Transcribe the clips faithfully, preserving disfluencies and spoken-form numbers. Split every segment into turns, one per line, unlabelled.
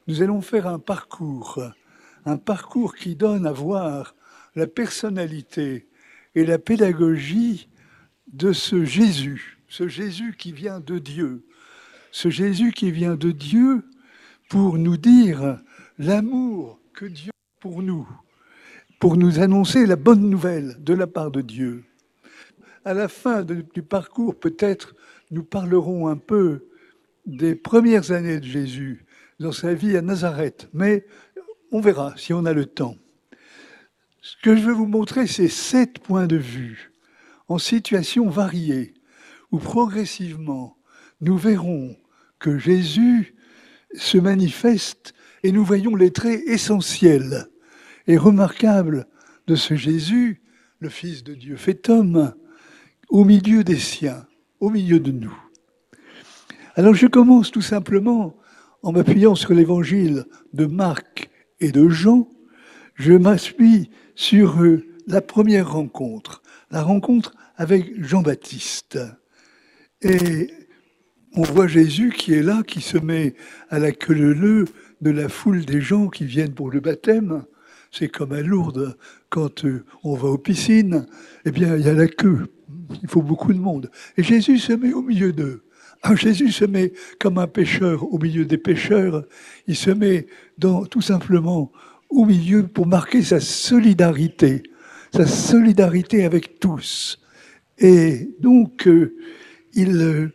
nous allons faire un parcours, un parcours qui donne à voir la personnalité et la pédagogie de ce Jésus, ce Jésus qui vient de Dieu, ce Jésus qui vient de Dieu pour nous dire l'amour que Dieu a pour nous, pour nous annoncer la bonne nouvelle de la part de Dieu. À la fin de, du parcours, peut-être, nous parlerons un peu des premières années de Jésus dans sa vie à Nazareth, mais on verra si on a le temps. Ce que je veux vous montrer, c'est sept points de vue en situations variées, où progressivement, nous verrons que Jésus se manifeste et nous voyons les traits essentiels et remarquables de ce Jésus, le Fils de Dieu fait homme, au milieu des siens, au milieu de nous. Alors je commence tout simplement en m'appuyant sur l'évangile de Marc et de Jean. Je m'appuie sur la première rencontre, la rencontre avec Jean-Baptiste. Et on voit Jésus qui est là, qui se met à la queue leu de la foule des gens qui viennent pour le baptême. C'est comme à Lourdes, quand on va aux piscines, eh bien, il y a la queue. Il faut beaucoup de monde. Et Jésus se met au milieu d'eux. Alors Jésus se met comme un pêcheur au milieu des pêcheurs. Il se met dans, tout simplement au milieu pour marquer sa solidarité, sa solidarité avec tous. Et donc, euh, il, euh,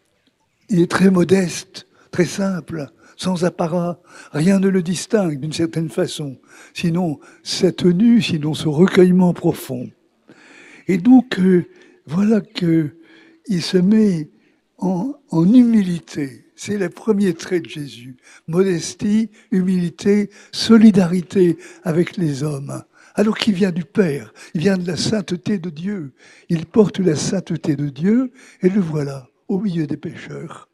il est très modeste, très simple, sans apparat. Rien ne le distingue d'une certaine façon, sinon sa tenue, sinon ce recueillement profond. Et donc, euh, voilà qu'il se met en, en humilité. C'est le premier trait de Jésus. Modestie, humilité, solidarité avec les hommes. Alors qu'il vient du Père, il vient de la sainteté de Dieu. Il porte la sainteté de Dieu et le voilà, au milieu des pécheurs.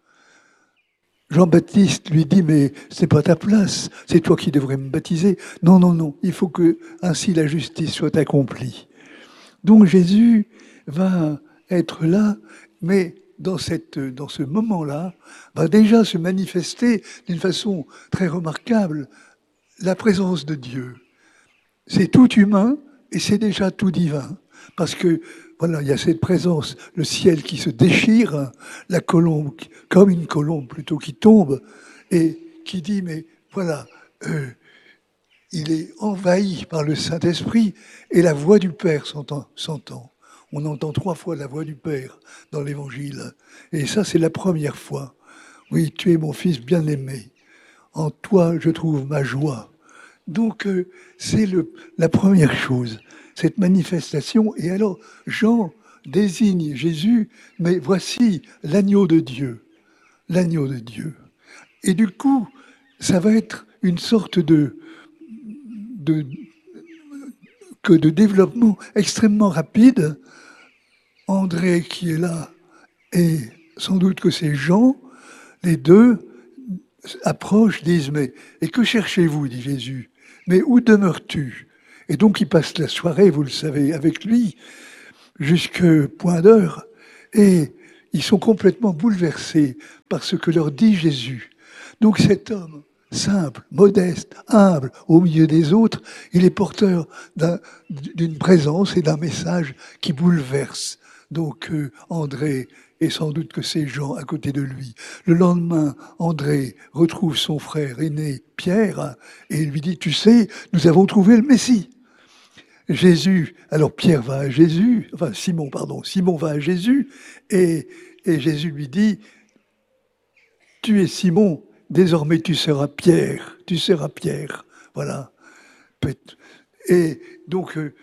Jean-Baptiste lui dit, mais c'est pas ta place, c'est toi qui devrais me baptiser. Non, non, non, il faut que ainsi la justice soit accomplie. Donc Jésus va être là, mais dans, cette, dans ce moment-là, va déjà se manifester d'une façon très remarquable la présence de Dieu. C'est tout humain et c'est déjà tout divin. Parce que, voilà, il y a cette présence, le ciel qui se déchire, la colombe, comme une colombe plutôt, qui tombe et qui dit, mais voilà, euh, il est envahi par le Saint-Esprit et la voix du Père s'entend. s'entend. On entend trois fois la voix du Père dans l'Évangile. Et ça, c'est la première fois. Oui, tu es mon fils bien-aimé. En toi, je trouve ma joie. Donc, euh, c'est le, la première chose, cette manifestation. Et alors, Jean désigne Jésus, mais voici l'agneau de Dieu. L'agneau de Dieu. Et du coup, ça va être une sorte de, de, que de développement extrêmement rapide. André qui est là, et sans doute que c'est Jean, les deux approchent, disent, mais et que cherchez-vous, dit Jésus, mais où demeures-tu? Et donc ils passent la soirée, vous le savez, avec lui, jusqu'au point d'heure, et ils sont complètement bouleversés par ce que leur dit Jésus. Donc cet homme, simple, modeste, humble, au milieu des autres, il est porteur d'un, d'une présence et d'un message qui bouleverse. Donc euh, André, et sans doute que c'est Jean à côté de lui. Le lendemain, André retrouve son frère aîné Pierre et lui dit, tu sais, nous avons trouvé le Messie. Jésus, alors Pierre va à Jésus, enfin Simon, pardon, Simon va à Jésus et, et Jésus lui dit, tu es Simon, désormais tu seras Pierre, tu seras Pierre, voilà. Et donc, euh,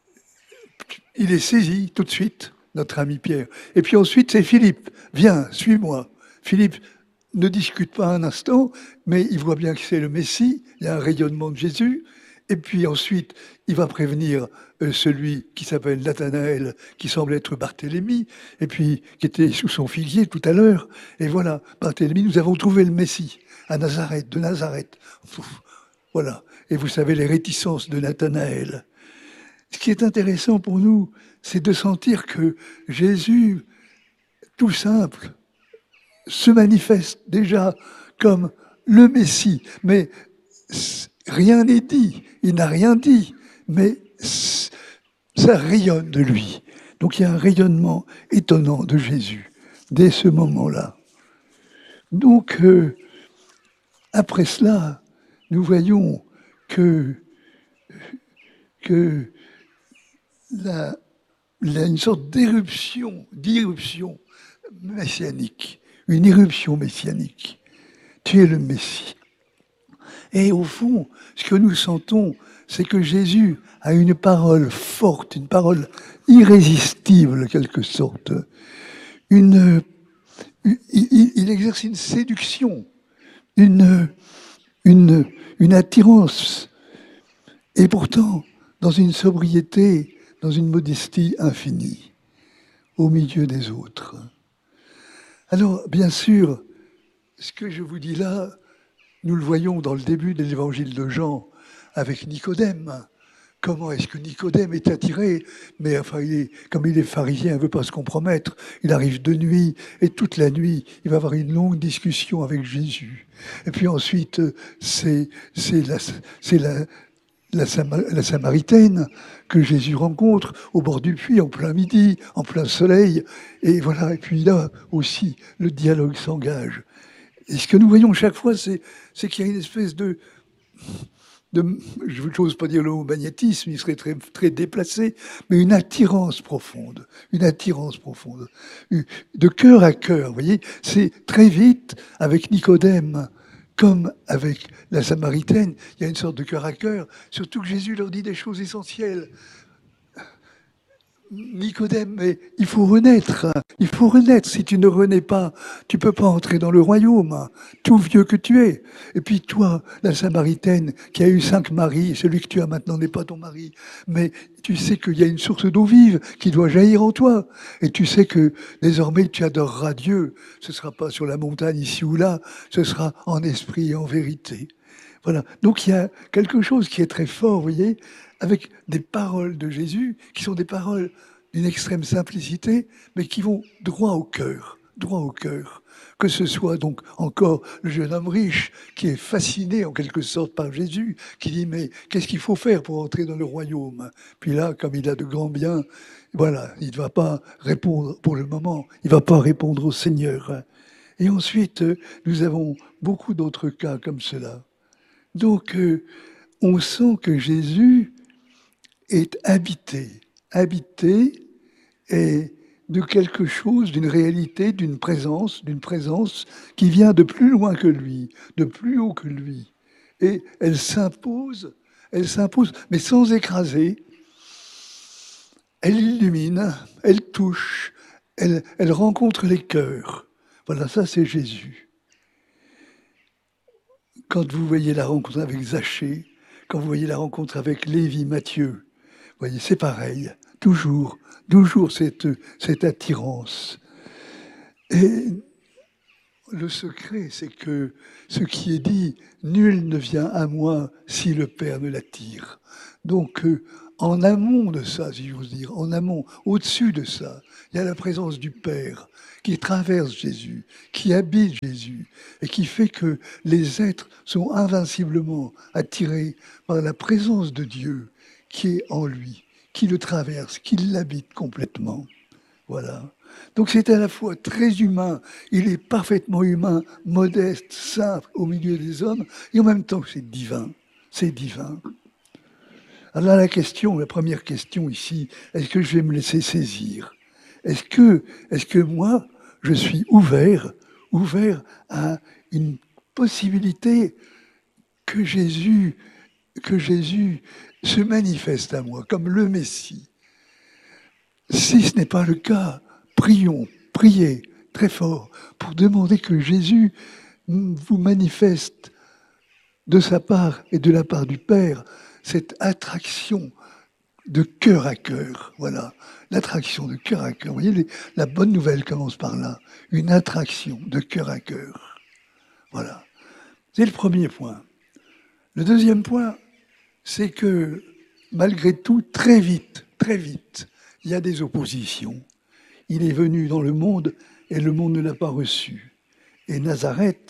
il est saisi tout de suite, notre ami Pierre. Et puis ensuite, c'est Philippe. Viens, suis-moi. Philippe ne discute pas un instant, mais il voit bien que c'est le Messie. Il y a un rayonnement de Jésus. Et puis ensuite, il va prévenir euh, celui qui s'appelle Nathanaël, qui semble être Barthélemy, et puis qui était sous son figuier tout à l'heure. Et voilà, Barthélemy, nous avons trouvé le Messie à Nazareth, de Nazareth. Ouf, voilà. Et vous savez les réticences de Nathanaël. Ce qui est intéressant pour nous, c'est de sentir que Jésus, tout simple, se manifeste déjà comme le Messie. Mais rien n'est dit, il n'a rien dit, mais ça rayonne de lui. Donc il y a un rayonnement étonnant de Jésus dès ce moment-là. Donc, euh, après cela, nous voyons que, que la, la, une sorte d'éruption, d'irruption messianique, une irruption messianique. Tu es le Messie. Et au fond, ce que nous sentons, c'est que Jésus a une parole forte, une parole irrésistible, en quelque sorte. Une, il, il exerce une séduction, une, une, une attirance, et pourtant dans une sobriété, dans une modestie infinie, au milieu des autres. Alors, bien sûr, ce que je vous dis là, nous le voyons dans le début de l'évangile de Jean avec Nicodème. Comment est-ce que Nicodème est attiré? Mais enfin, il est, comme il est pharisien, il ne veut pas se compromettre. Il arrive de nuit, et toute la nuit, il va avoir une longue discussion avec Jésus. Et puis ensuite, c'est, c'est, la, c'est la, la, la Samaritaine que Jésus rencontre au bord du puits, en plein midi, en plein soleil. Et voilà, et puis là aussi, le dialogue s'engage. Et ce que nous voyons chaque fois, c'est, c'est qu'il y a une espèce de... De, je n'ose pas dire le mot magnétisme, il serait très, très déplacé, mais une attirance profonde, une attirance profonde, de cœur à cœur, vous voyez, c'est très vite, avec Nicodème, comme avec la Samaritaine, il y a une sorte de cœur à cœur, surtout que Jésus leur dit des choses essentielles. Nicodème, mais il faut renaître, il faut renaître. Si tu ne renais pas, tu peux pas entrer dans le royaume, tout vieux que tu es. Et puis toi, la Samaritaine, qui a eu cinq maris, celui que tu as maintenant n'est pas ton mari, mais tu sais qu'il y a une source d'eau vive qui doit jaillir en toi. Et tu sais que désormais tu adoreras Dieu. Ce sera pas sur la montagne ici ou là, ce sera en esprit et en vérité. Voilà. Donc il y a quelque chose qui est très fort, vous voyez, avec des paroles de Jésus, qui sont des paroles d'une extrême simplicité, mais qui vont droit au cœur, droit au cœur. Que ce soit donc encore le jeune homme riche, qui est fasciné en quelque sorte par Jésus, qui dit « mais qu'est-ce qu'il faut faire pour entrer dans le royaume ?» Puis là, comme il a de grands biens, voilà, il ne va pas répondre pour le moment, il ne va pas répondre au Seigneur. Et ensuite, nous avons beaucoup d'autres cas comme cela. Donc, euh, on sent que Jésus est habité, habité et de quelque chose, d'une réalité, d'une présence, d'une présence qui vient de plus loin que lui, de plus haut que lui. Et elle s'impose, elle s'impose, mais sans écraser. Elle illumine, elle touche, elle, elle rencontre les cœurs. Voilà, ça c'est Jésus. Quand vous voyez la rencontre avec Zachée, quand vous voyez la rencontre avec Lévi, Matthieu, vous voyez, c'est pareil, toujours, toujours cette, cette attirance. Et le secret, c'est que ce qui est dit, nul ne vient à moi si le Père ne l'attire. Donc, euh, en amont de ça, si j'ose dire, en amont, au-dessus de ça, il y a la présence du Père qui traverse Jésus, qui habite Jésus, et qui fait que les êtres sont invinciblement attirés par la présence de Dieu qui est en lui, qui le traverse, qui l'habite complètement. Voilà. Donc c'est à la fois très humain, il est parfaitement humain, modeste, simple au milieu des hommes, et en même temps c'est divin, c'est divin. Alors là, la question, la première question ici, est-ce que je vais me laisser saisir? Est-ce que, est-ce que moi, je suis ouvert, ouvert à une possibilité que Jésus, que Jésus se manifeste à moi comme le Messie? Si ce n'est pas le cas, prions, priez très fort pour demander que Jésus vous manifeste de sa part et de la part du Père cette attraction de cœur à cœur. Voilà, l'attraction de cœur à cœur. Vous voyez, la bonne nouvelle commence par là. Une attraction de cœur à cœur. Voilà. C'est le premier point. Le deuxième point, c'est que malgré tout, très vite, très vite, il y a des oppositions. Il est venu dans le monde et le monde ne l'a pas reçu. Et Nazareth,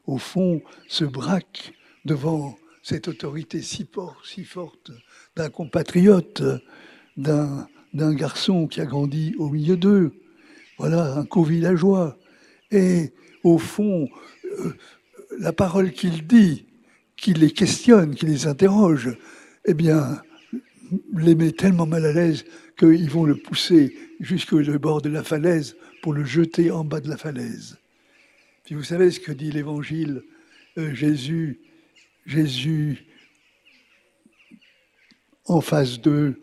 au fond, se braquent devant cette autorité si, por- si forte d'un compatriote, d'un, d'un garçon qui a grandi au milieu d'eux, voilà, un co-villageois. Et au fond, euh, la parole qu'il dit, qui les questionne, qui les interroge, eh bien, les met tellement mal à l'aise qu'ils vont le pousser jusqu'au bord de la falaise pour le jeter en bas de la falaise. Puis vous savez ce que dit l'Évangile, euh, Jésus, Jésus, en face d'eux,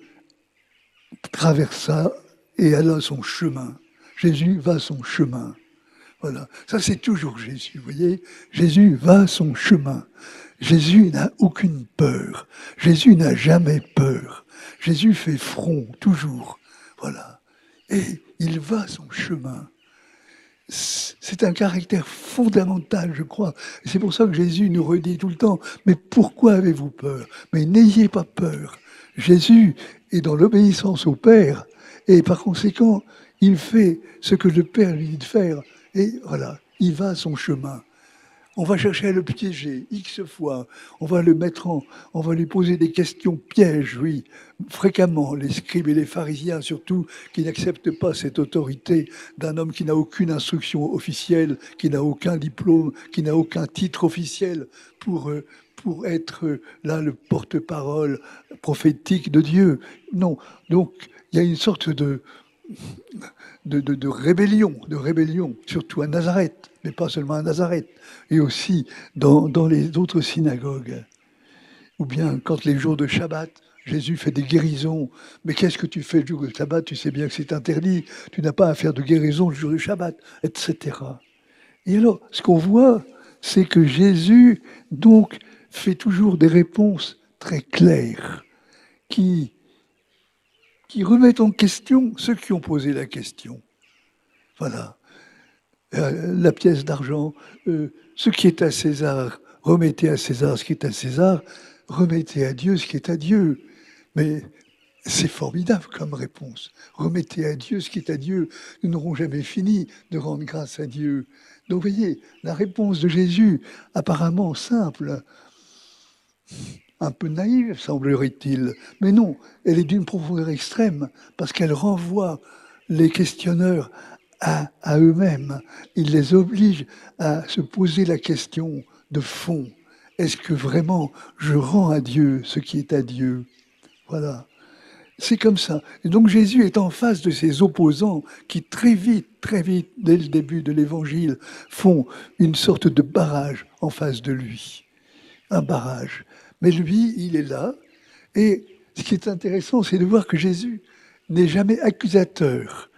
traversa et alla son chemin. Jésus va son chemin. Voilà, ça c'est toujours Jésus, vous voyez. Jésus va son chemin. Jésus n'a aucune peur. Jésus n'a jamais peur. Jésus fait front, toujours. Voilà. Et il va son chemin. C'est un caractère fondamental, je crois. Et c'est pour ça que Jésus nous redit tout le temps, mais pourquoi avez-vous peur? Mais n'ayez pas peur. Jésus est dans l'obéissance au Père, et par conséquent, il fait ce que le Père lui dit de faire. Et voilà, il va son chemin. On va chercher à le piéger X fois. On va le mettre en, on va lui poser des questions pièges, oui, fréquemment. Les scribes et les pharisiens, surtout, qui n'acceptent pas cette autorité d'un homme qui n'a aucune instruction officielle, qui n'a aucun diplôme, qui n'a aucun titre officiel pour, pour être là le porte-parole prophétique de Dieu. Non. Donc, il y a une sorte de, de, de, de rébellion, de rébellion, surtout à Nazareth, mais pas seulement à Nazareth, et aussi dans, dans les autres synagogues. Ou bien quand les jours de Shabbat, Jésus fait des guérisons. Mais qu'est-ce que tu fais le jour de Shabbat? Tu sais bien que c'est interdit. Tu n'as pas à faire de guérison le jour de Shabbat, et cetera. Et alors, ce qu'on voit, c'est que Jésus, donc, fait toujours des réponses très claires, qui, qui remettent en question ceux qui ont posé la question. Voilà. Euh, la pièce d'argent, euh, ce qui est à César, remettez à César ce qui est à César, remettez à Dieu ce qui est à Dieu. Mais c'est formidable comme réponse. Remettez à Dieu ce qui est à Dieu. Nous n'aurons jamais fini de rendre grâce à Dieu. Donc vous voyez, la réponse de Jésus, apparemment simple, un peu naïve, semblerait-il, mais non, elle est d'une profondeur extrême, parce qu'elle renvoie les questionneurs à, à eux-mêmes. Il les oblige à se poser la question de fond. Est-ce que vraiment je rends à Dieu ce qui est à Dieu? Voilà. C'est comme ça. Et donc Jésus est en face de ses opposants qui très vite, très vite, dès le début de l'Évangile, font une sorte de barrage en face de lui. Un barrage. Mais lui, il est là. Et ce qui est intéressant, c'est de voir que Jésus n'est jamais accusateur.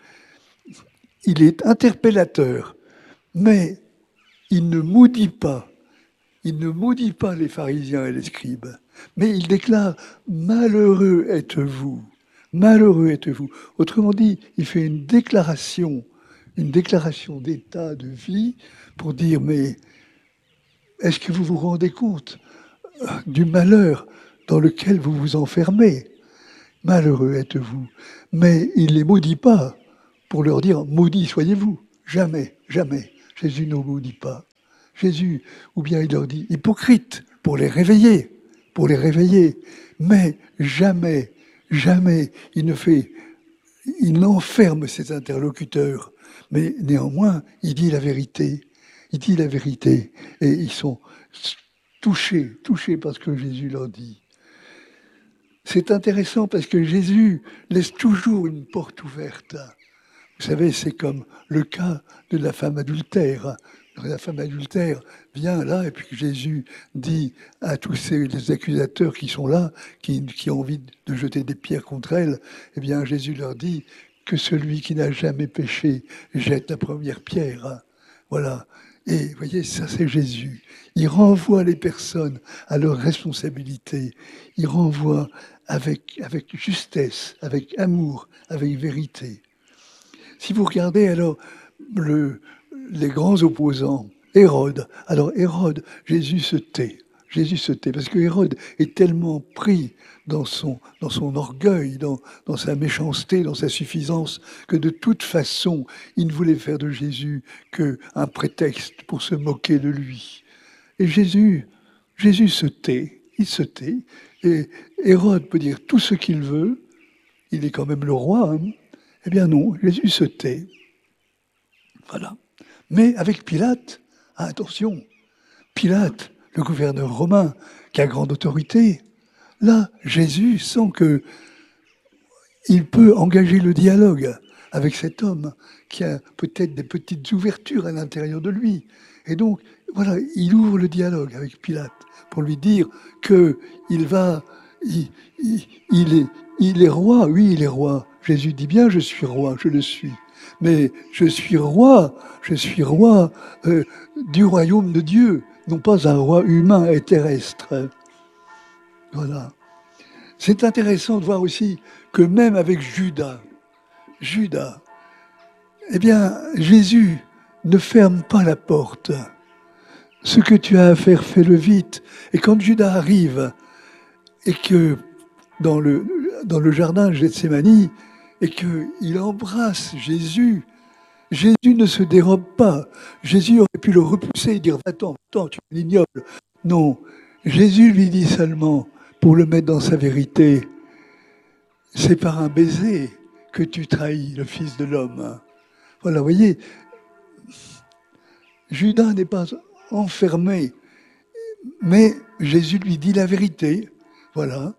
Il est interpellateur. Mais il ne maudit pas. Il ne maudit pas les pharisiens et les scribes. Mais il déclare « Malheureux êtes-vous, malheureux êtes-vous ». Autrement dit, il fait une déclaration, une déclaration d'état de vie pour dire « Mais est-ce que vous vous rendez compte du malheur dans lequel vous vous enfermez? Malheureux êtes-vous ». Mais il ne les maudit pas pour leur dire « Maudits soyez-vous ». Jamais, jamais. Jésus ne maudit pas. Jésus, ou bien il leur dit « Hypocrite » pour les réveiller. pour les réveiller, mais jamais, jamais il ne fait, il n'enferme ses interlocuteurs, mais néanmoins, il dit la vérité, il dit la vérité, et ils sont touchés, touchés par ce que Jésus leur dit. C'est intéressant parce que Jésus laisse toujours une porte ouverte. Vous savez, c'est comme le cas de la femme adultère. La femme adultère vient là, et puis Jésus dit à tous ces les accusateurs qui sont là, qui, qui ont envie de jeter des pierres contre elle, eh bien Jésus leur dit que celui qui n'a jamais péché jette la première pierre. Voilà. Et vous voyez, ça c'est Jésus. Il renvoie les personnes à leur responsabilité. Il renvoie avec, avec justesse, avec amour, avec vérité. Si vous regardez alors le, les grands opposants, Hérode, alors Hérode, Jésus se tait. Jésus se tait, parce que Hérode est tellement pris dans son, dans son orgueil, dans, dans sa méchanceté, dans sa suffisance, que de toute façon, il ne voulait faire de Jésus qu'un prétexte pour se moquer de lui. Et Jésus, Jésus se tait, il se tait, et Hérode peut dire tout ce qu'il veut, il est quand même le roi, hein. Eh bien non, Jésus se tait. Voilà. Mais avec Pilate, ah, attention, Pilate, le gouverneur romain, qui a grande autorité, là, Jésus sent que il peut engager le dialogue avec cet homme qui a peut-être des petites ouvertures à l'intérieur de lui. Et donc, voilà, il ouvre le dialogue avec Pilate pour lui dire qu'il va, il, il, il, est, il est roi, oui, il est roi. Jésus dit bien, je suis roi, je le suis. Mais je suis roi, je suis roi euh, du royaume de Dieu, non pas un roi humain et terrestre. Voilà. C'est intéressant de voir aussi que même avec Judas, Judas, eh bien, Jésus ne ferme pas la porte. Ce que tu as à faire, fais-le vite. Et quand Judas arrive, et que dans le, dans le jardin de Gethsémani, et qu'il embrasse Jésus, Jésus ne se dérobe pas. Jésus aurait pu le repousser et dire « Attends, attends, tu es ignoble ». Non, Jésus lui dit seulement, pour le mettre dans sa vérité, « C'est par un baiser que tu trahis le Fils de l'homme ». Voilà, vous voyez, Judas n'est pas enfermé, mais Jésus lui dit la vérité. Voilà.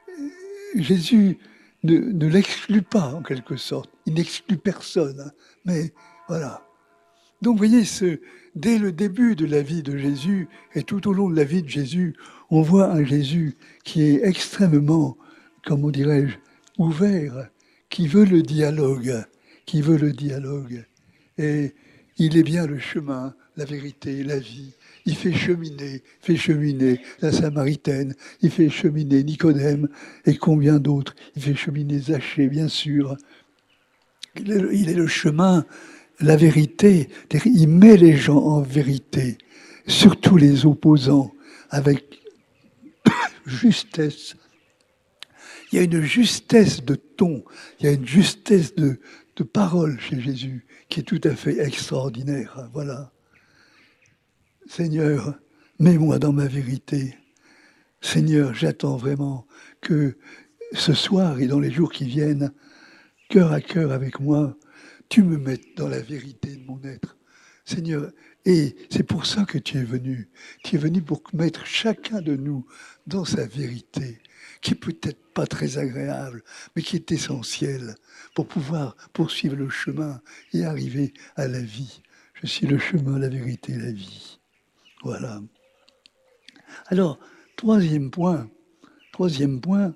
Jésus ne, ne l'exclut pas, en quelque sorte. Il n'exclut personne. Mais voilà. Donc, vous voyez, ce, dès le début de la vie de Jésus et tout au long de la vie de Jésus, on voit un Jésus qui est extrêmement, comment dirais-je, ouvert, qui veut le dialogue, qui veut le dialogue. Et il est bien le chemin, la vérité, la vie. Il fait cheminer, fait cheminer la Samaritaine, il fait cheminer Nicodème et combien d'autres. Il fait cheminer Zachée, bien sûr. Il est, le, il est le chemin, la vérité. Il met les gens en vérité, surtout les opposants, avec justesse. Il y a une justesse de ton, il y a une justesse de, de parole chez Jésus qui est tout à fait extraordinaire. Voilà. Seigneur, mets-moi dans ma vérité. Seigneur, j'attends vraiment que ce soir et dans les jours qui viennent, cœur à cœur avec moi, tu me mettes dans la vérité de mon être. Seigneur, et c'est pour ça que tu es venu. Tu es venu pour mettre chacun de nous dans sa vérité, qui est peut-être pas très agréable, mais qui est essentielle pour pouvoir poursuivre le chemin et arriver à la vie. Je suis le chemin, la vérité, la vie. Voilà. Alors, troisième point, troisième point,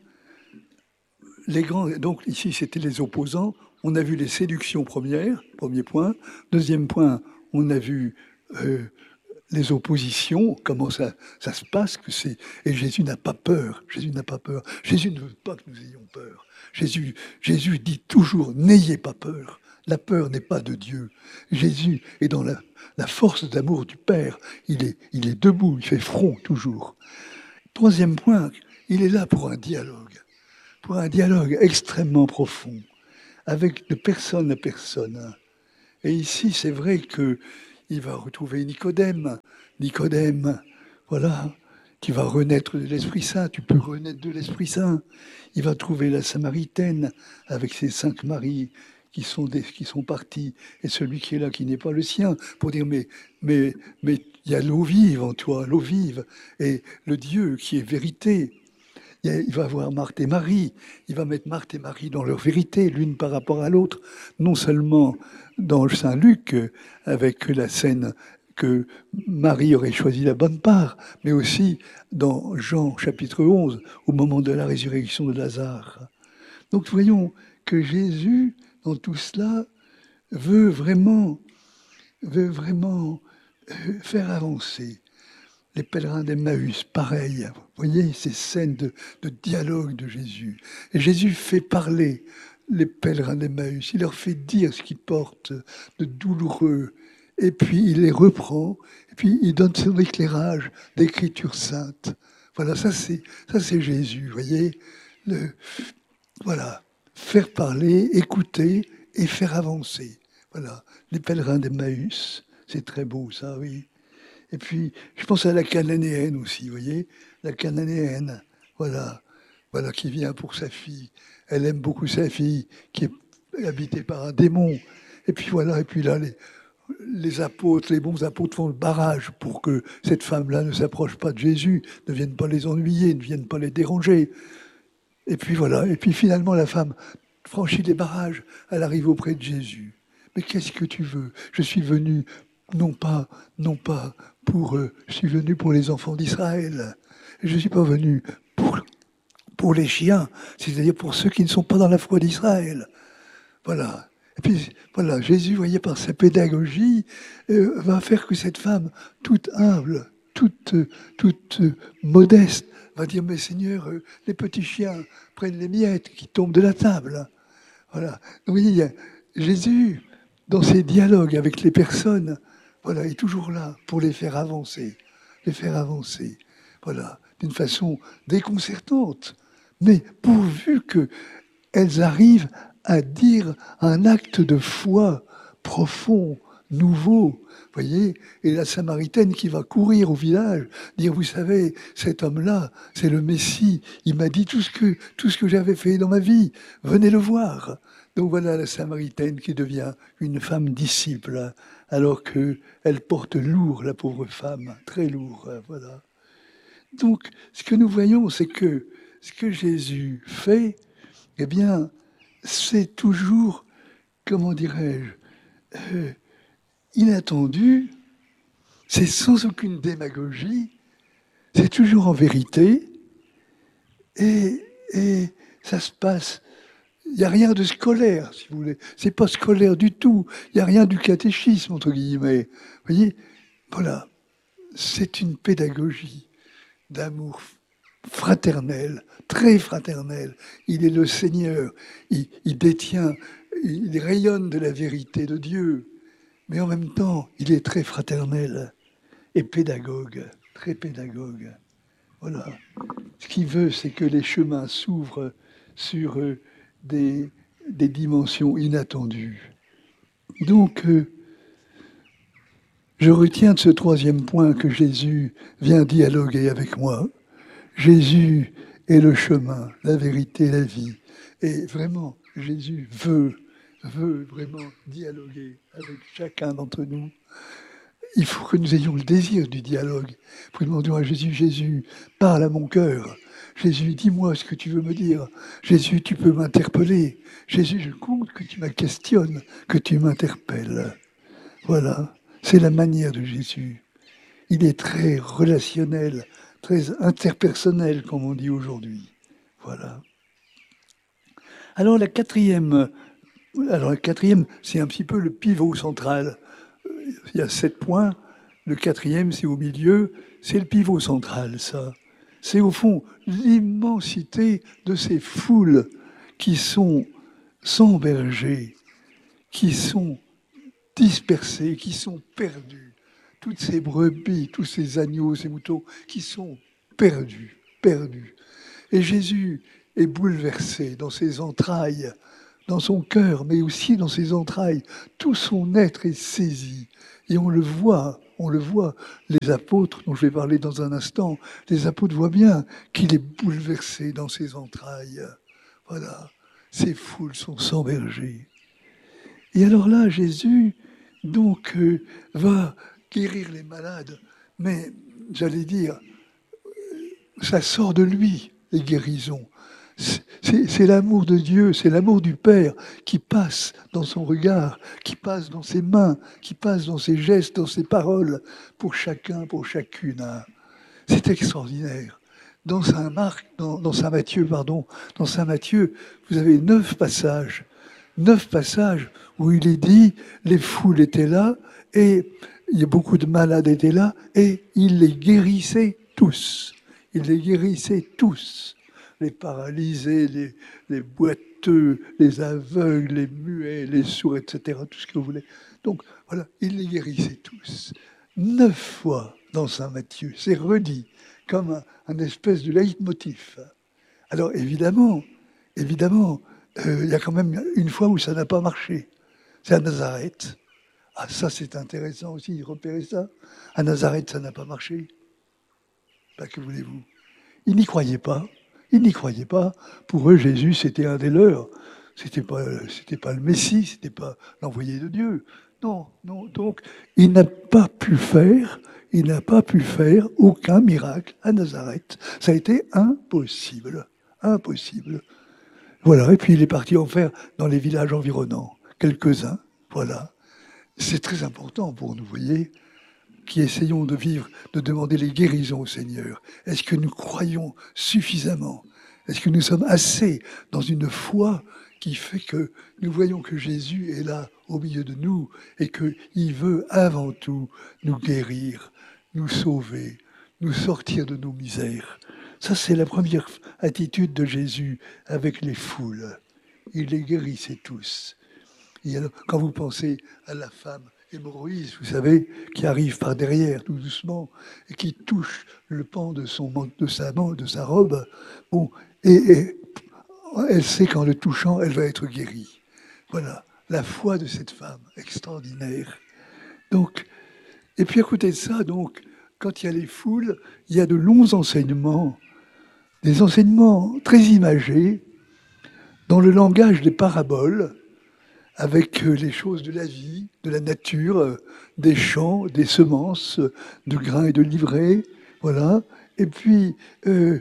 les grands, donc ici c'était les opposants, on a vu les séductions premières, premier point. Deuxième point, on a vu euh, les oppositions, comment ça, ça se passe, que c'est, et Jésus n'a pas peur, Jésus n'a pas peur, Jésus ne veut pas que nous ayons peur. Jésus, Jésus dit toujours, n'ayez pas peur. La peur n'est pas de Dieu. Jésus est dans la, la force d'amour du Père. Il est, il est debout, il fait front toujours. Troisième point, il est là pour un dialogue, pour un dialogue extrêmement profond, avec de personne à personne. Et ici, c'est vrai qu'il va retrouver Nicodème. Nicodème, voilà, tu vas renaître de l'Esprit Saint, tu peux renaître de l'Esprit Saint. Il va trouver la Samaritaine avec ses cinq maris qui sont, des, qui sont partis, et celui qui est là, qui n'est pas le sien, pour dire, mais mais mais il y a l'eau vive en toi, l'eau vive, et le Dieu qui est vérité. Il va voir Marthe et Marie, il va mettre Marthe et Marie dans leur vérité, l'une par rapport à l'autre, non seulement dans Saint Luc, avec la scène que Marie aurait choisi la bonne part, mais aussi dans Jean chapitre onze, au moment de la résurrection de Lazare. Donc voyons que Jésus, dans tout cela, veut vraiment, veut vraiment faire avancer. Les pèlerins d'Emmaüs, pareil, vous voyez ces scènes de, de dialogue de Jésus. Et Jésus fait parler les pèlerins d'Emmaüs, il leur fait dire ce qu'ils portent de douloureux, et puis il les reprend, et puis il donne son éclairage d'écriture sainte. Voilà, ça c'est, ça c'est Jésus, vous voyez. Le, voilà, faire parler, écouter et faire avancer. Voilà, les pèlerins d'Emmaüs, c'est très beau ça, oui. Et puis, je pense à la Cananéenne aussi, vous voyez, la Cananéenne, voilà, voilà, qui vient pour sa fille. Elle aime beaucoup sa fille, qui est habitée par un démon. Et puis voilà, et puis là, les, les apôtres, les bons apôtres font le barrage pour que cette femme-là ne s'approche pas de Jésus, ne vienne pas les ennuyer, ne vienne pas les déranger. Et puis voilà, et puis finalement, la femme franchit les barrages, elle arrive auprès de Jésus. Mais qu'est-ce que tu veux? Je suis venu, non pas, non pas pour, euh, je suis venu pour les enfants d'Israël. Je ne suis pas venu pour, pour les chiens, c'est-à-dire pour ceux qui ne sont pas dans la foi d'Israël. Voilà. Et puis, voilà, Jésus, vous voyez, par sa pédagogie, euh, va faire que cette femme, toute humble, toute, toute euh, modeste, va dire, mais Seigneur, euh, les petits chiens prennent les miettes qui tombent de la table. Voilà. Oui, Jésus, dans ses dialogues avec les personnes, voilà, est toujours là pour les faire avancer, les faire avancer, voilà, d'une façon déconcertante, mais pourvu qu'elles arrivent à dire un acte de foi profond, nouveau, voyez, et la Samaritaine qui va courir au village, dire, vous savez, cet homme-là, c'est le Messie, il m'a dit tout ce que, tout ce que j'avais fait dans ma vie, venez le voir. Donc voilà la Samaritaine qui devient une femme disciple, alors qu'elle porte lourd, la pauvre femme, très lourd, voilà. Donc, ce que nous voyons, c'est que ce que Jésus fait, eh bien, c'est toujours, comment dirais-je, euh, inattendu, c'est sans aucune démagogie, c'est toujours en vérité, et, et ça se passe. Il n'y a rien de scolaire, si vous voulez. C'est pas scolaire du tout. Il n'y a rien du catéchisme, entre guillemets. Vous voyez, voilà. C'est une pédagogie d'amour fraternel, très fraternel. Il est le Seigneur. Il, il détient, il rayonne de la vérité de Dieu. Mais en même temps, il est très fraternel et pédagogue, très pédagogue. Voilà. Ce qu'il veut, c'est que les chemins s'ouvrent sur des, des dimensions inattendues. Donc, euh, je retiens de ce troisième point que Jésus vient dialoguer avec moi. Jésus est le chemin, la vérité, la vie. Et vraiment, Jésus veut, veut vraiment dialoguer avec chacun d'entre nous. Il faut que nous ayons le désir du dialogue. Nous demandons à Jésus, Jésus, parle à mon cœur. Jésus, dis-moi ce que tu veux me dire. Jésus, tu peux m'interpeller. Jésus, je compte que tu me questionnes, que tu m'interpelles. Voilà, c'est la manière de Jésus. Il est très relationnel, très interpersonnel, comme on dit aujourd'hui. Voilà. Alors la quatrième, alors la quatrième, c'est un petit peu le pivot central. Il y a sept points. Le quatrième, c'est au milieu. C'est le pivot central, ça. C'est au fond l'immensité de ces foules qui sont sans berger, qui sont dispersées, qui sont perdues. Toutes ces brebis, tous ces agneaux, ces moutons, qui sont perdus, perdus. Et Jésus est bouleversé dans ses entrailles, dans son cœur, mais aussi dans ses entrailles. Tout son être est saisi. Et on le voit, on le voit. Les apôtres, dont je vais parler dans un instant, les apôtres voient bien qu'il est bouleversé dans ses entrailles. Voilà, ces foules sont sans berger. Et alors là, Jésus, donc, euh, va guérir les malades. Mais, j'allais dire, ça sort de lui, les guérisons. C'est, c'est l'amour de Dieu, c'est l'amour du Père qui passe dans son regard, qui passe dans ses mains, qui passe dans ses gestes, dans ses paroles, pour chacun, pour chacune. C'est extraordinaire. Dans Saint Marc, dans, dans Saint Matthieu, pardon, dans Saint Matthieu, vous avez neuf passages, neuf passages où il est dit, les foules étaient là, et il y a beaucoup de malades étaient là, et il les guérissait tous. Il les guérissait tous. Les paralysés, les, les boiteux, les aveugles, les muets, les sourds, et cetera, tout ce que vous voulez. Donc, voilà, il les guérissait tous. Neuf fois dans Saint Matthieu, c'est redit, comme un, un espèce de leitmotiv. Alors, évidemment, évidemment, euh, il y a quand même une fois où ça n'a pas marché. C'est à Nazareth. Ah, ça, c'est intéressant aussi, repérer ça. À Nazareth, ça n'a pas marché. Bah, que voulez-vous? Ils n'y croyaient pas. Ils n'y croyaient pas. Pour eux, Jésus, c'était un des leurs. C'était pas, c'était pas le Messie, c'était pas l'envoyé de Dieu. Non, non. Donc, il n'a pas pu faire, il n'a pas pu faire aucun miracle à Nazareth. Ça a été impossible. Impossible. Voilà. Et puis, il est parti en faire dans les villages environnants. Quelques-uns. Voilà. C'est très important pour nous, voyez, qui essayons de vivre, de demander les guérisons au Seigneur. Est-ce que nous croyons suffisamment? Est-ce que nous sommes assez dans une foi qui fait que nous voyons que Jésus est là au milieu de nous et qu'il veut avant tout nous guérir, nous sauver, nous sortir de nos misères? Ça, c'est la première attitude de Jésus avec les foules. Il les guérissait tous. Et alors, quand vous pensez à la femme hémorroïde, vous savez, qui arrive par derrière, tout doucement, et qui touche le pan de, son, de, sa, de sa robe, bon, et, et elle sait qu'en le touchant, elle va être guérie. Voilà, la foi de cette femme, extraordinaire. Donc, et puis à côté de ça, donc, quand il y a les foules, il y a de longs enseignements, des enseignements très imagés, dans le langage des paraboles, avec les choses de la vie, de la nature, des champs, des semences, de grains et de livrées, voilà. Et puis euh,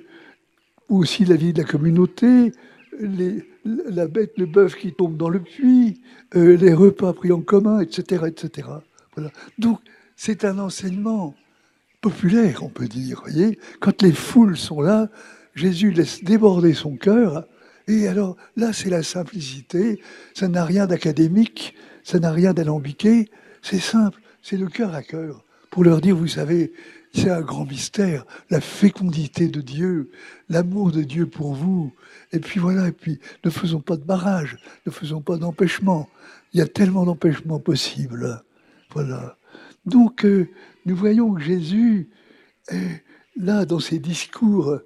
aussi la vie de la communauté, les, la bête, le bœuf qui tombe dans le puits, euh, les repas pris en commun, et cetera, et cetera. Voilà. Donc c'est un enseignement populaire, on peut dire. Voyez, quand les foules sont là, Jésus laisse déborder son cœur. Et alors, là, c'est la simplicité. Ça n'a rien d'académique, ça n'a rien d'alambiqué. C'est simple, c'est le cœur à cœur. Pour leur dire, vous savez, c'est un grand mystère, la fécondité de Dieu, l'amour de Dieu pour vous. Et puis voilà, et puis ne faisons pas de barrage, ne faisons pas d'empêchement. Il y a tellement d'empêchements possibles. Voilà. Donc, euh, nous voyons que Jésus, est, là, dans ses discours,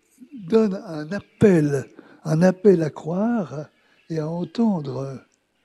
donne un appel un appel à croire et à entendre.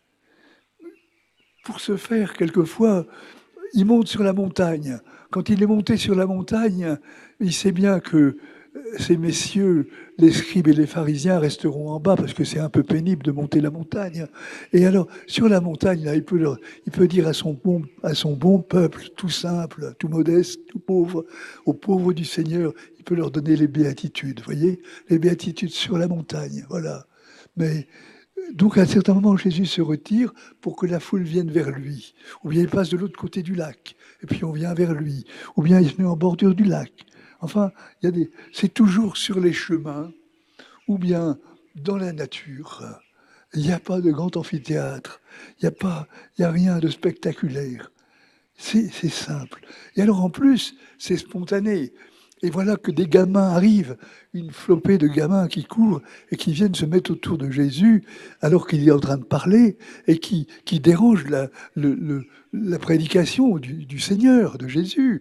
Pour ce faire, quelquefois, il monte sur la montagne. Quand il est monté sur la montagne, il sait bien que ces messieurs, les scribes et les pharisiens, resteront en bas parce que c'est un peu pénible de monter la montagne. Et alors, sur la montagne, là, il, peut leur, il peut dire à son, bon, à son bon peuple, tout simple, tout modeste, tout pauvre, aux pauvres du Seigneur, il peut leur donner les béatitudes, vous voyez, les béatitudes sur la montagne, voilà. Mais donc, à un certain moment, Jésus se retire pour que la foule vienne vers lui. Ou bien il passe de l'autre côté du lac, et puis on vient vers lui. Ou bien il se met en bordure du lac. Enfin, il y a des... c'est toujours sur les chemins, ou bien dans la nature. Il n'y a pas de grand amphithéâtre. Il n'y a pas, il n'y a rien de spectaculaire. C'est, c'est simple. Et alors, en plus, c'est spontané. Et voilà que des gamins arrivent, une flopée de gamins qui courent et qui viennent se mettre autour de Jésus alors qu'il est en train de parler et qui, qui dérangent la, le, le, la prédication du, du Seigneur, de Jésus.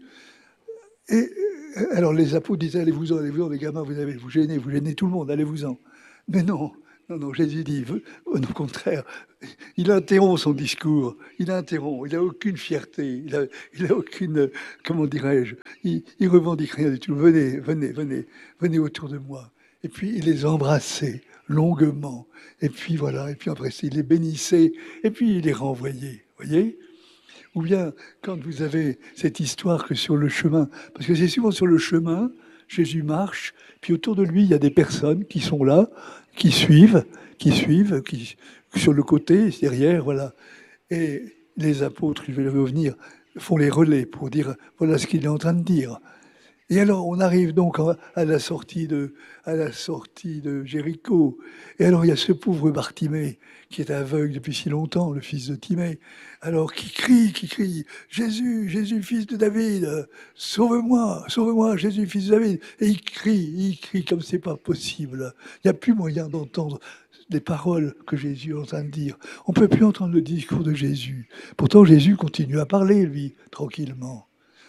Et alors les apôtres disaient, allez-vous-en, allez-vous-en, les gamins, vous avez, vous gênez, vous gênez tout le monde, allez-vous-en. Mais non, non, non, Jésus dit, au contraire, il interrompt son discours, il interrompt, il n'a aucune fierté, il n'a il a aucune, comment dirais-je, il, il revendique rien du tout. Venez, venez, venez, venez autour de moi. Et puis il les embrassait longuement. Et puis voilà, et puis après il les bénissait, et puis il les renvoyait, voyez. Ou bien quand vous avez cette histoire que sur le chemin, parce que c'est souvent sur le chemin, Jésus marche, puis autour de lui, il y a des personnes qui sont là, qui suivent, qui suivent, qui, sur le côté, derrière, voilà. Et les apôtres, je vais revenir, font les relais pour dire, voilà ce qu'il est en train de dire. Et alors, on arrive donc à la sortie de, à la sortie de Jéricho. Et alors, il y a ce pauvre Bartimée, qui est aveugle depuis si longtemps, le fils de Timée, alors qui crie, qui crie, Jésus, Jésus, fils de David, sauve-moi, sauve-moi, Jésus, fils de David. Et il crie, il crie comme c'est pas possible. Il n'y a plus moyen d'entendre les paroles que Jésus est en train de dire. On ne peut plus entendre le discours de Jésus. Pourtant, Jésus continue à parler, lui, tranquillement.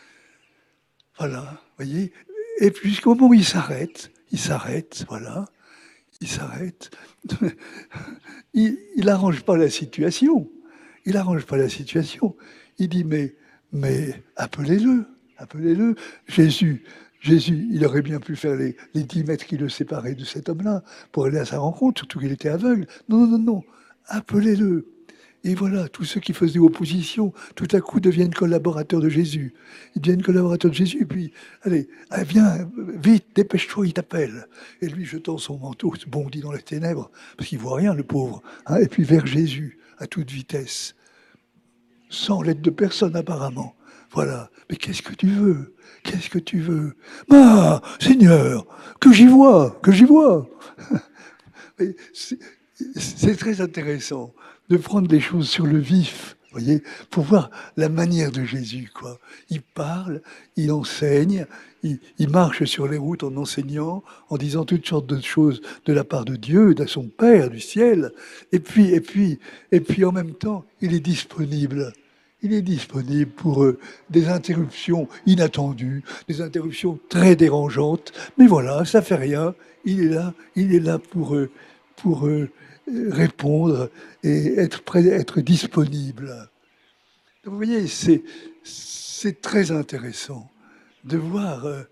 Voilà, voyez. Et puis jusqu'au moment où il s'arrête, il s'arrête, voilà, il s'arrête. Il n'arrange pas la situation. Il n'arrange pas la situation. il dit, mais, mais appelez-le, appelez-le. Jésus, Jésus, il aurait bien pu faire les, les dix mètres qui le séparaient de cet homme-là pour aller à sa rencontre, surtout qu'il était aveugle. Non, non, non, non, appelez-le. Et voilà, tous ceux qui faisaient opposition, tout à coup deviennent collaborateurs de Jésus. Ils deviennent collaborateurs de Jésus, et puis, allez, allez viens, vite, dépêche-toi, il t'appelle. Et lui, jetant son manteau, se bondit dans les ténèbres, parce qu'il voit rien, le pauvre. Hein, et puis vers Jésus, à toute vitesse, sans l'aide de personne apparemment. Voilà. Mais qu'est-ce que tu veux? Qu'est-ce que tu veux? Ah, Seigneur, que j'y vois, que j'y vois. c'est, c'est très intéressant de prendre les choses sur le vif, voyez, pour voir la manière de Jésus, quoi. Il parle, il enseigne, il, il marche sur les routes en enseignant, en disant toutes sortes de choses de la part de Dieu, de son Père du ciel, et puis, et puis, et puis en même temps, il est disponible. Il est disponible pour eux, des interruptions inattendues, des interruptions très dérangeantes, mais voilà, ça fait rien. Il est là, il est là pour eux, pour eux, répondre et être prêt, être disponible. Vous voyez, c'est, c'est très intéressant de voir euh,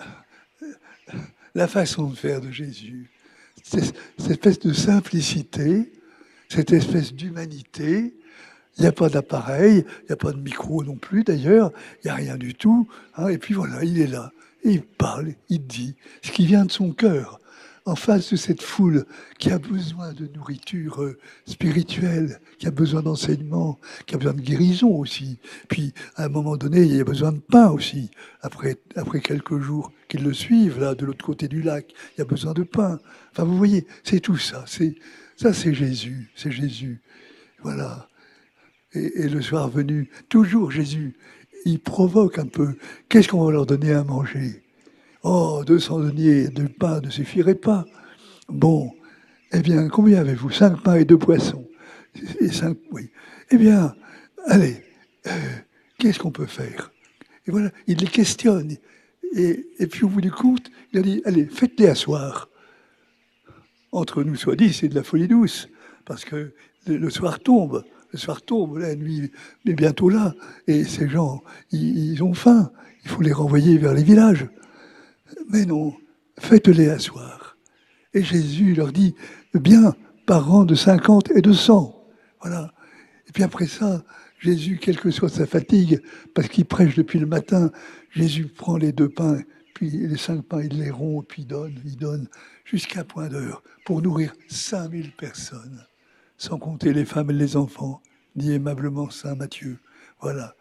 la façon de faire de Jésus. C'est, cette espèce de simplicité, cette espèce d'humanité. Il n'y a pas d'appareil, il n'y a pas de micro non plus d'ailleurs, il n'y a rien du tout. Hein, et puis voilà, il est là, et il parle, il dit ce qui vient de son cœur. En face de cette foule qui a besoin de nourriture euh, spirituelle, qui a besoin d'enseignement, qui a besoin de guérison aussi. Puis, à un moment donné, il y a besoin de pain aussi. Après, après quelques jours qu'ils le suivent, là, de l'autre côté du lac, il y a besoin de pain. Enfin, vous voyez, c'est tout ça. C'est, ça, c'est Jésus. C'est Jésus. Voilà. Et, et le soir venu, toujours Jésus, il provoque un peu. Qu'est-ce qu'on va leur donner à manger ? Oh, deux cents deniers de pain ne suffirait pas. Bon, eh bien, combien avez-vous? Cinq pains et deux poissons. Et cinq, oui. Eh bien, allez, euh, qu'est-ce qu'on peut faire? Et voilà, il les questionne. Et, et puis, au bout du compte, il a dit, allez, faites-les asseoir. Entre nous soit dit, c'est de la folie douce, parce que le, le soir tombe. Le soir tombe, la nuit est bientôt là. Et ces gens, ils, ils ont faim. Il faut les renvoyer vers les villages. Mais non, faites-les asseoir. Et Jésus leur dit, bien, par rang de cinquante et de cent. Voilà. Et puis après ça, Jésus, quelle que soit sa fatigue, parce qu'il prêche depuis le matin, Jésus prend les deux pains, puis les cinq pains, il les rompt, puis il donne, il donne, jusqu'à point d'heure, pour nourrir cinq mille personnes, sans compter les femmes et les enfants, dit aimablement Saint Matthieu. Voilà.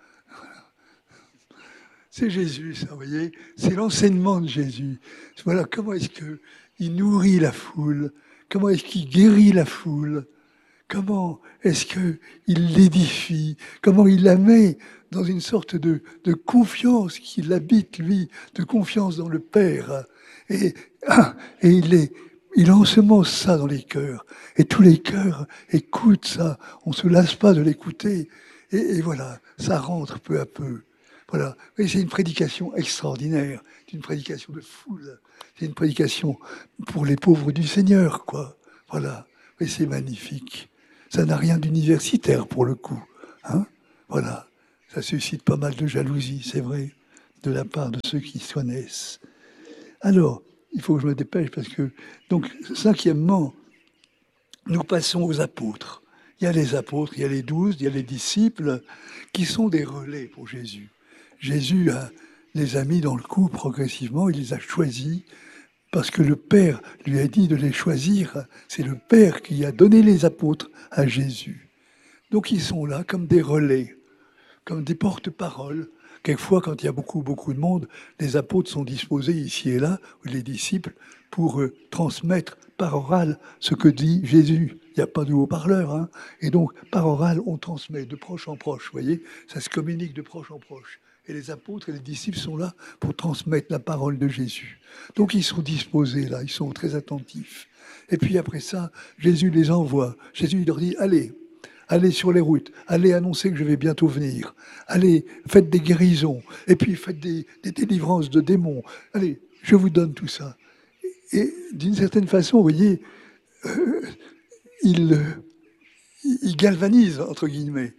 C'est Jésus, ça, vous voyez. C'est l'enseignement de Jésus. Voilà, comment est-ce qu'il nourrit la foule? Comment est-ce qu'il guérit la foule? Comment est-ce qu'il l'édifie? Comment il la met dans une sorte de, de confiance qui l'habite, lui, de confiance dans le Père. Et, et il, est, il ensemence ça dans les cœurs. Et tous les cœurs écoutent ça. On ne se lasse pas de l'écouter. Et, et voilà, ça rentre peu à peu. Voilà. Et c'est une prédication extraordinaire. C'est une prédication de foule. C'est une prédication pour les pauvres du Seigneur, quoi. Voilà. Et c'est magnifique. Ça n'a rien d'universitaire, pour le coup. Hein, voilà. Ça suscite pas mal de jalousie, c'est vrai, de la part de ceux qui connaissent. Alors, il faut que je me dépêche, parce que... Donc, cinquièmement, nous passons aux apôtres. Il y a les apôtres, il y a les douze, il y a les disciples, qui sont des relais pour Jésus. Jésus a, les a mis dans le coup progressivement, il les a choisis, parce que le Père lui a dit de les choisir. C'est le Père qui a donné les apôtres à Jésus. Donc ils sont là comme des relais, comme des porte-paroles. Quelquefois, quand il y a beaucoup, beaucoup de monde, les apôtres sont disposés ici et là, ou les disciples, pour euh, transmettre par oral ce que dit Jésus. Il n'y a pas de haut-parleur, hein. Et donc, par oral, on transmet de proche en proche, vous voyez, ça se communique de proche en proche. Et les apôtres et les disciples sont là pour transmettre la parole de Jésus. Donc ils sont disposés là, ils sont très attentifs. Et puis après ça, Jésus les envoie. Jésus leur dit, allez, allez sur les routes, allez annoncer que je vais bientôt venir. Allez, faites des guérisons, et puis faites des, des délivrances de démons. Allez, je vous donne tout ça. Et d'une certaine façon, vous voyez, euh, il, il galvanise, entre guillemets,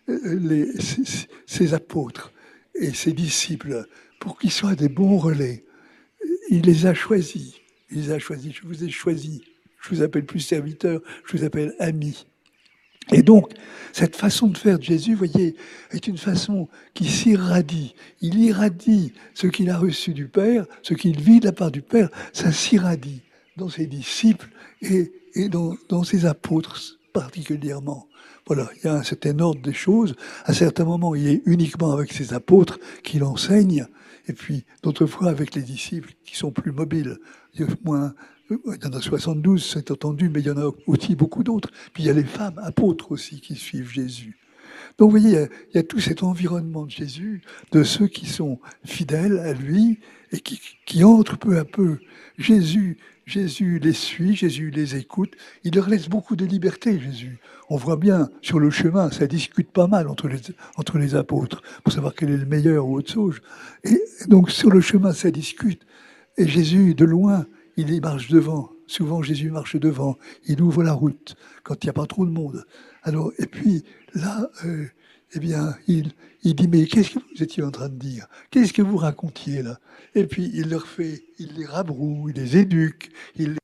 les, ses, ses apôtres et ses disciples pour qu'ils soient des bons relais. Il les a choisis. Il les a choisis. Je vous ai choisis. Je vous appelle plus serviteur, je vous appelle ami. Et donc, cette façon de faire de Jésus, vous voyez, est une façon qui s'irradie. Il irradie ce qu'il a reçu du Père, ce qu'il vit de la part du Père, ça s'irradie dans ses disciples et, et dans, dans ses apôtres particulièrement. Voilà, il y a un certain ordre des choses. À certains moments, il est uniquement avec ses apôtres qu'il enseigne, et puis d'autres fois avec les disciples qui sont plus mobiles, moins... Il y en a soixante-douze, c'est entendu, mais il y en a aussi beaucoup d'autres. Puis il y a les femmes apôtres aussi qui suivent Jésus. Donc vous voyez, il y a, il y a tout cet environnement de Jésus, de ceux qui sont fidèles à lui et qui, qui entrent peu à peu. Jésus, Jésus les suit, Jésus les écoute. Il leur laisse beaucoup de liberté, Jésus. On voit bien sur le chemin, ça discute pas mal entre les, entre les apôtres pour savoir quel est le meilleur ou autre chose. Et donc sur le chemin, ça discute. Et Jésus, de loin, il marche devant. Souvent, Jésus marche devant. Il ouvre la route quand il n'y a pas trop de monde. Alors, et puis, là, euh, eh bien, il, il dit, mais qu'est-ce que vous étiez en train de dire? Qu'est-ce que vous racontiez, là? Et puis, il leur fait, il les rabroue, il les éduque, il,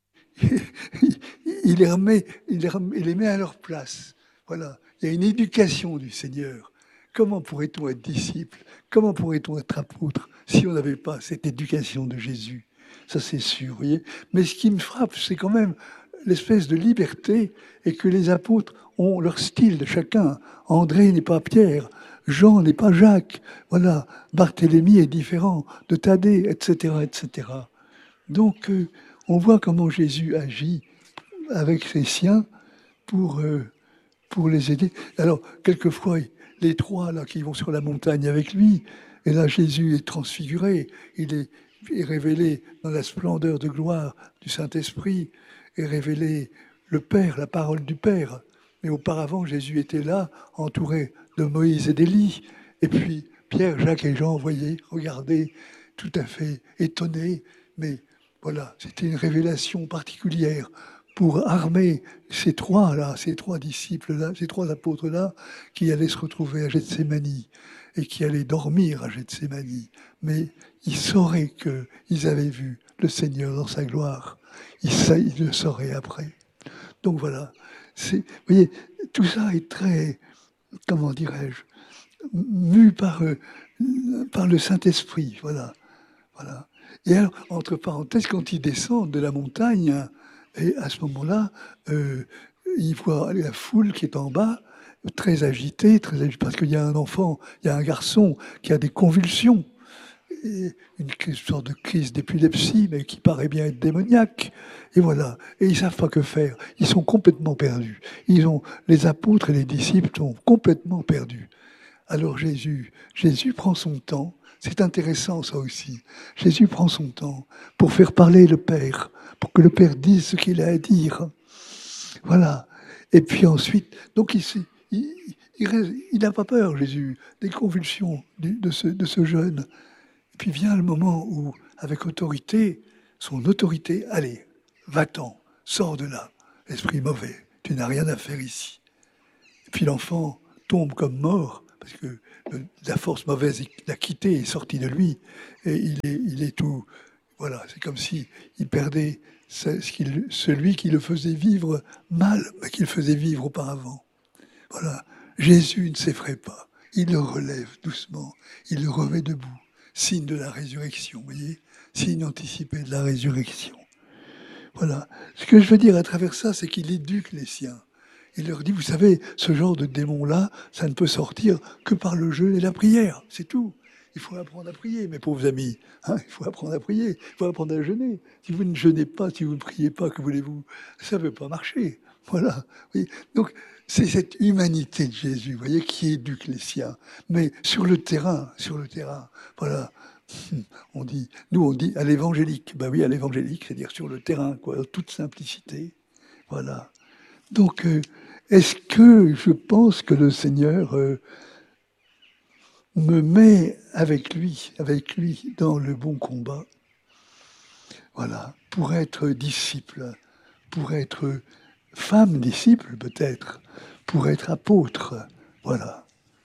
il, les remet, il, les remet, il les met à leur place. Voilà. Il y a une éducation du Seigneur. Comment pourrait-on être disciple? Comment pourrait-on être apôtre si on n'avait pas cette éducation de Jésus? Ça, c'est sûr, vous voyez. Mais ce qui me frappe, c'est quand même l'espèce de liberté et que les apôtres ont leur style de chacun. André n'est pas Pierre, Jean n'est pas Jacques, voilà. Barthélemy est différent de Thaddée, et cetera, et cetera. Donc, euh, on voit comment Jésus agit avec ses siens pour, euh, pour les aider. Alors, quelquefois, les trois là qui vont sur la montagne avec lui, et là, Jésus est transfiguré, il est est révélé dans la splendeur de gloire du Saint-Esprit, est révélé le Père, la parole du Père. Mais auparavant, Jésus était là, entouré de Moïse et d'Élie. Et puis, Pierre, Jacques et Jean, voyez, regardez, tout à fait étonnés. Mais voilà, c'était une révélation particulière pour armer ces trois-là, ces trois disciples-là, ces trois apôtres-là, qui allaient se retrouver à Gethsémani et qui allaient dormir à Gethsémani. Mais ils sauraient qu'ils avaient vu le Seigneur dans sa gloire. Ils, ils le sauraient après. Donc voilà. C'est, vous voyez, tout ça est très, comment dirais-je, mu par, euh, par le Saint-Esprit. Voilà. Voilà. Et alors, entre parenthèses, quand ils descendent de la montagne, et à ce moment-là, euh, ils voient la foule qui est en bas, très agitée, très agitée, parce qu'il y a un enfant, il y a un garçon qui a des convulsions. Une sorte de crise d'épilepsie, mais qui paraît bien être démoniaque. Et voilà. Et ils ne savent pas que faire. Ils sont complètement perdus. Ils ont, les apôtres et les disciples sont complètement perdus. Alors Jésus, Jésus prend son temps. C'est intéressant ça aussi. Jésus prend son temps pour faire parler le Père, pour que le Père dise ce qu'il a à dire. Voilà. Et puis ensuite, donc il il, il, il n'a pas peur, Jésus, des convulsions de ce, de ce jeune. Et puis vient le moment où, avec autorité, son autorité, allez, va-t'en, sors de là, esprit mauvais, tu n'as rien à faire ici. Et puis l'enfant tombe comme mort, parce que le, la force mauvaise l'a quitté, est sortie de lui, et il est, il est tout, voilà, c'est comme s'il perdait ce qu'il, celui qui le faisait vivre mal, mais qu'il faisait vivre auparavant. Voilà, Jésus ne s'effraie pas, il le relève doucement, il le remet debout. Signe de la résurrection, vous voyez, signe anticipé de la résurrection. Voilà. Ce que je veux dire à travers ça, c'est qu'il éduque les siens. Il leur dit, vous savez, ce genre de démon-là, ça ne peut sortir que par le jeûne et la prière, c'est tout. Il faut apprendre à prier, mes pauvres amis. Hein, il faut apprendre à prier, il faut apprendre à jeûner. Si vous ne jeûnez pas, si vous ne priez pas, que voulez-vous? Ça ne peut pas marcher. Voilà. Oui. Donc, c'est cette humanité de Jésus, vous voyez, qui éduque les siens. Mais sur le terrain, sur le terrain, voilà. On dit, nous, on dit à l'évangélique. Ben oui, à l'évangélique, c'est-à-dire sur le terrain, quoi, en toute simplicité. Voilà. Donc, euh, est-ce que je pense que le Seigneur euh, me met avec lui, avec lui dans le bon combat? Voilà, pour être disciple, pour être femme disciple peut-être, pour être apôtre, voilà.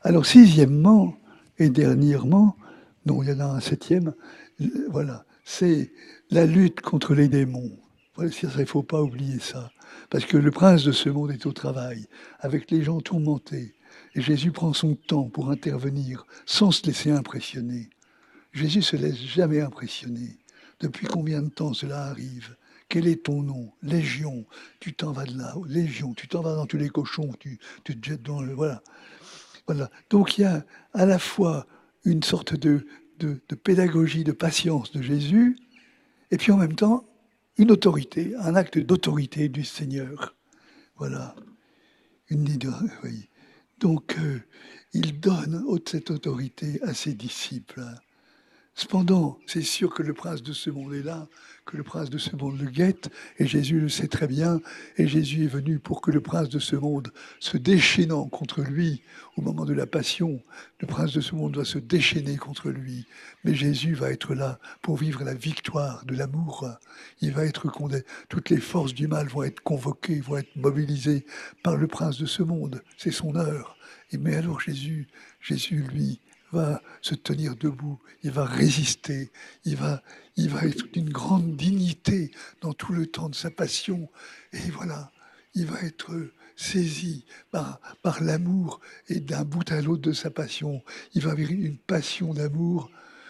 Alors, sixièmement, et dernièrement, non, il y en a un septième, voilà, c'est la lutte contre les démons. Voilà, il ne faut pas oublier ça. Parce que le prince de ce monde est au travail, avec les gens tourmentés. Et Jésus prend son temps pour intervenir, sans se laisser impressionner. Jésus ne se laisse jamais impressionner. Depuis combien de temps cela arrive? Quel est ton nom? Légion, tu t'en vas de là. Légion, tu t'en vas dans tous les cochons, tu, tu te jettes dans le... Voilà. Voilà. Donc il y a à la fois une sorte de, de, de pédagogie, de patience de Jésus, et puis en même temps, une autorité, un acte d'autorité du Seigneur. Voilà. Une leader, oui. Donc, euh, il donne cette autorité à ses disciples. Cependant, c'est sûr que le prince de ce monde est là, que le prince de ce monde le guette, et Jésus le sait très bien, et Jésus est venu pour que le prince de ce monde, se déchaînant contre lui, au moment de la passion, le prince de ce monde va se déchaîner contre lui, mais Jésus va être là pour vivre la victoire de l'amour. Il va être condamné. Toutes les forces du mal vont être convoquées, vont être mobilisées par le prince de ce monde. C'est son heure. Et mais alors Jésus, Jésus, lui, va se tenir debout, il va résister, il va, il va être d'une grande dignité dans tout le temps de sa passion. Et voilà, il va être saisi par, par l'amour et d'un bout à l'autre de sa passion. Il va avoir une passion d'amour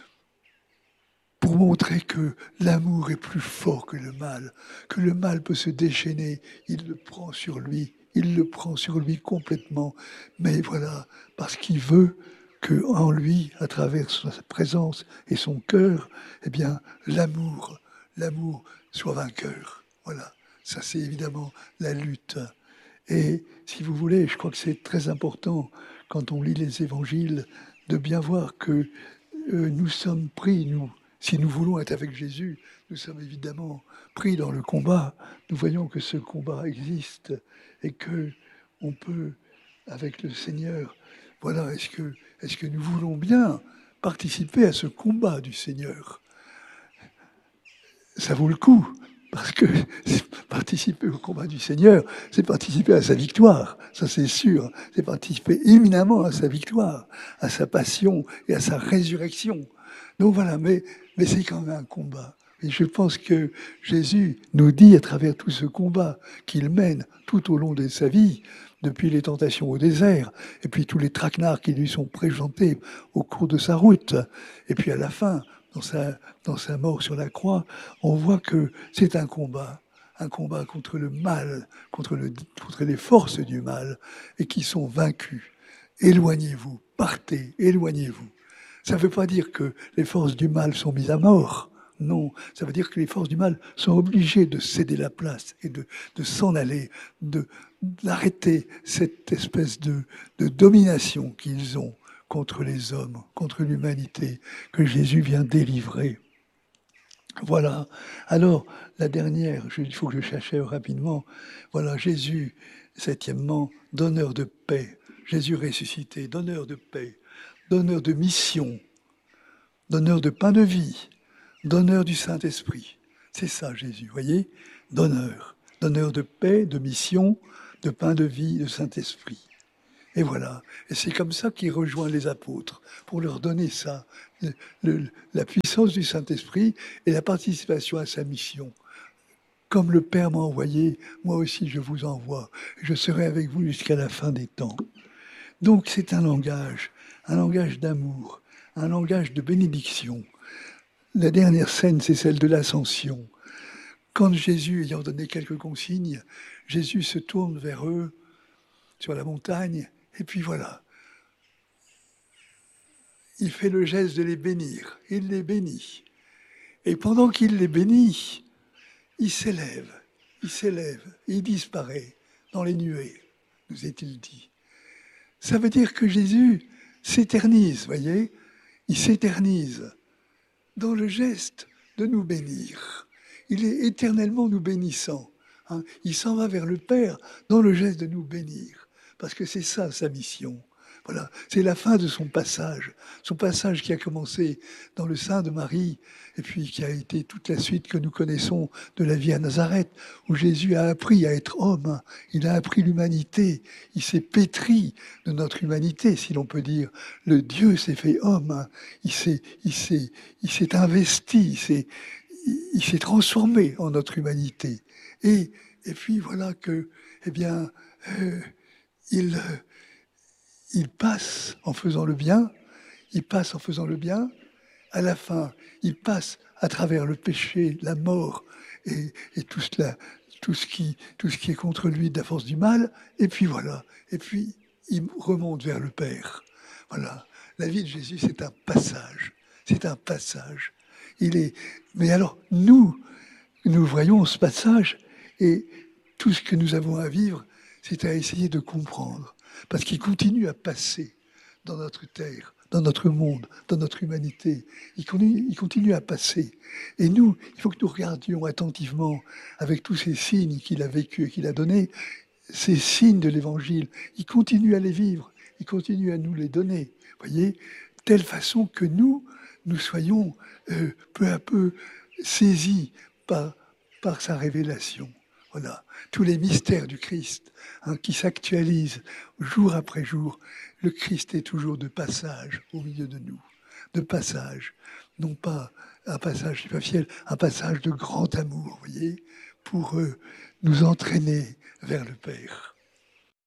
pour montrer que l'amour est plus fort que le mal, que le mal peut se déchaîner, il le prend sur lui, il le prend sur lui complètement. Mais voilà, parce qu'il veut que en lui, à travers sa présence et son cœur, eh bien, l'amour, l'amour soit vainqueur. Voilà, ça c'est évidemment la lutte. Et si vous voulez, je crois que c'est très important, quand on lit les évangiles, de bien voir que euh, nous sommes pris, nous, si nous voulons être avec Jésus, nous sommes évidemment pris dans le combat. Nous voyons que ce combat existe et que on peut, avec le Seigneur, voilà, est-ce que, est-ce que nous voulons bien participer à ce combat du Seigneur? Ça vaut le coup, parce que participer au combat du Seigneur, c'est participer à sa victoire, ça c'est sûr. C'est participer éminemment à sa victoire, à sa passion et à sa résurrection. Donc voilà, mais, mais c'est quand même un combat. Et je pense que Jésus nous dit à travers tout ce combat qu'il mène tout au long de sa vie, depuis les tentations au désert, et puis tous les traquenards qui lui sont présentés au cours de sa route, et puis à la fin, dans sa, dans sa mort sur la croix, on voit que c'est un combat, un combat contre le mal, contre, le, contre les forces du mal, et qui sont vaincus. Éloignez-vous, partez, éloignez-vous. Ça ne veut pas dire que les forces du mal sont mises à mort. Non, ça veut dire que les forces du mal sont obligées de céder la place et de, de s'en aller, de, d'arrêter cette espèce de, de domination qu'ils ont contre les hommes, contre l'humanité, que Jésus vient délivrer. Voilà. Alors, la dernière, il faut que je cherche rapidement. Voilà, Jésus, septièmement, donneur de paix. Jésus ressuscité, donneur de paix, donneur de mission, donneur de pain de vie, donneur du Saint-Esprit. C'est ça, Jésus, voyez? Donneur. Donneur de paix, de mission, de pain de vie, de Saint-Esprit. Et voilà. Et c'est comme ça qu'il rejoint les apôtres, pour leur donner ça, le, le, la puissance du Saint-Esprit et la participation à sa mission. Comme le Père m'a envoyé, moi aussi je vous envoie. Je serai avec vous jusqu'à la fin des temps. Donc c'est un langage, un langage d'amour, un langage de bénédiction. La dernière scène, c'est celle de l'ascension. Quand Jésus, ayant donné quelques consignes, Jésus se tourne vers eux sur la montagne, et puis voilà. Il fait le geste de les bénir. Il les bénit. Et pendant qu'il les bénit, il s'élève. Il s'élève. Il disparaît dans les nuées, nous est-il dit. Ça veut dire que Jésus s'éternise, voyez? Il s'éternise dans le geste de nous bénir. Il est éternellement nous bénissant. Hein? Il s'en va vers le Père dans le geste de nous bénir. Parce que c'est ça sa mission. Voilà, c'est la fin de son passage. Son passage qui a commencé dans le sein de Marie, et puis qui a été toute la suite que nous connaissons de la vie à Nazareth, où Jésus a appris à être homme, il a appris l'humanité, il s'est pétri de notre humanité, si l'on peut dire. Le Dieu s'est fait homme, il s'est, il s'est, il s'est investi, il s'est, il s'est transformé en notre humanité. Et, et puis voilà que, eh bien, euh, il... Il passe en faisant le bien, il passe en faisant le bien, à la fin, il passe à travers le péché, la mort et, et tout, cela, tout, ce qui, tout ce qui est contre lui de la force du mal, et puis voilà, et puis il remonte vers le Père. Voilà, la vie de Jésus, c'est un passage, c'est un passage. Il est... Mais alors, nous, nous voyons ce passage, et tout ce que nous avons à vivre, c'est à essayer de comprendre. Parce qu'il continue à passer dans notre terre, dans notre monde, dans notre humanité. Il continue, il continue à passer. Et nous, il faut que nous regardions attentivement, avec tous ces signes qu'il a vécu et qu'il a donnés, ces signes de l'Évangile. Il continue à les vivre, il continue à nous les donner. Vous voyez, telle façon que nous, nous soyons euh, peu à peu saisis par, par sa révélation. Voilà, tous les mystères du Christ hein, qui s'actualisent jour après jour. Le Christ est toujours de passage au milieu de nous, de passage, non pas un passage superficiel, un passage de grand amour, vous voyez, pour euh, nous entraîner vers le Père.